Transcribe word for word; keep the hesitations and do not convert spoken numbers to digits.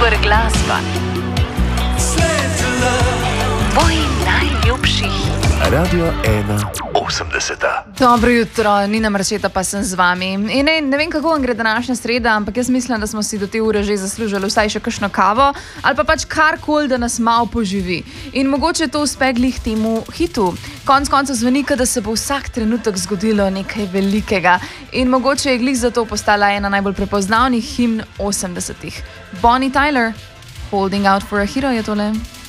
Super glasba. Tvoj najljubši hit. Radio ena osemdeseta. Dobro jutro, Nina Marčeta pa sem z vami. In ne, ne vem, kako vam gre današnja sreda, ampak jaz mislim, da smo si do te ure že zaslužili vsaj še kakšno kavo ali pa pač karkoli, da nas malo poživi. In mogoče to uspe glih temu hitu. Konec koncev zveni, da se bo vsak trenutek zgodilo nekaj velikega. In mogoče je glih zato postala ena najbolj prepoznavnih himn osemdesetih. Bonnie Tyler, Holding Out for a Hero je tole.